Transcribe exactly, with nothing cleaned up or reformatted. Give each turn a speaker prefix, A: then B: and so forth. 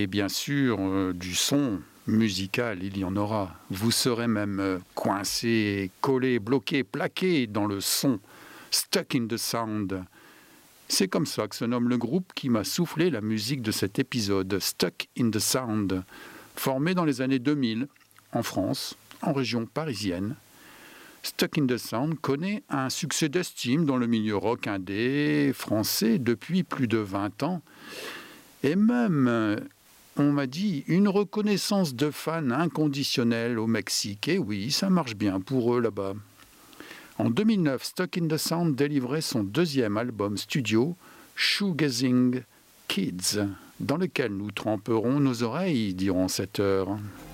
A: Et bien sûr, euh, du son musical, il y en aura. Vous serez même euh, coincé, collé, bloqué, plaqué dans le son. Stuck in the sound. C'est comme ça que se nomme le groupe qui m'a soufflé la musique de cet épisode, Stuck in the Sound, formé dans les années deux mille, en France, en région parisienne. Stuck in the Sound connaît un succès d'estime dans le milieu rock indé français depuis plus de vingt ans. Et même, on m'a dit, une reconnaissance de fans inconditionnelle au Mexique. Et oui, ça marche bien pour eux là-bas. En deux mille neuf, Stuck in the Sound délivrait son deuxième album studio, Shoegazing Kids, dans lequel nous tremperons nos oreilles durant cette heure.